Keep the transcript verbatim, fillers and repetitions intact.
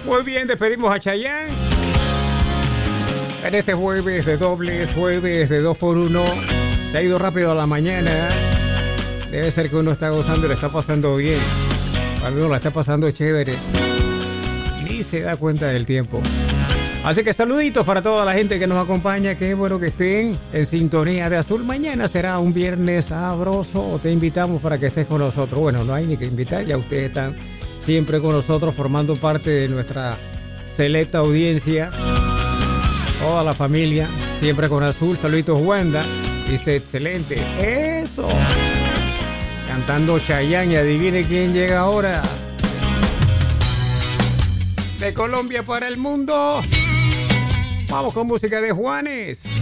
Muy bien, despedimos a Chayanne. En este jueves de dobles, jueves de dos por uno. Se ha ido rápido a la mañana. Debe ser que uno está gozando y le está pasando bien. Cuando uno la está pasando chévere, ni se da cuenta del tiempo. Así que saluditos para toda la gente que nos acompaña. Qué bueno que estén en sintonía de Azul. Mañana será un viernes sabroso. Te invitamos para que estés con nosotros. Bueno, no hay ni que invitar, ya ustedes están siempre con nosotros formando parte de nuestra selecta audiencia. Toda la familia, siempre con Azul. Saluditos, Wanda. Dice, excelente. Eso. Cantando Chayanne y adivine quién llega ahora. De Colombia para el mundo. Vamos con música de Juanes.